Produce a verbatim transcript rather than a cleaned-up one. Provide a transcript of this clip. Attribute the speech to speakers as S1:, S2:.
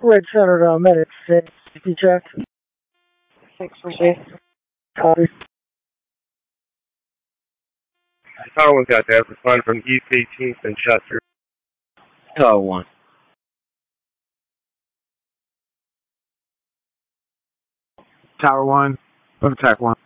S1: Red Center uh, Medics, safety check. Thanks for me. Copy.
S2: Tower one's got that. Respond from East eighteenth and Chester.
S3: Tower one.
S4: Tower one. Attack one.